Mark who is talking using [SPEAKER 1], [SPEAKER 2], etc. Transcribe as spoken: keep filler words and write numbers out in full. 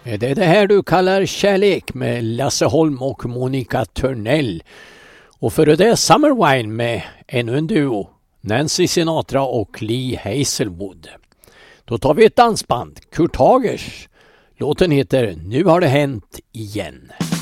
[SPEAKER 1] Det är det här du kallar kärlek med Lasse Holm och Monica Törnell. Och före det Summer Wine med ännu en duo, Nancy Sinatra och Lee Hazelwood. Då tar vi ett dansband, Kurt Hagers. Låten heter Nu har det hänt igen.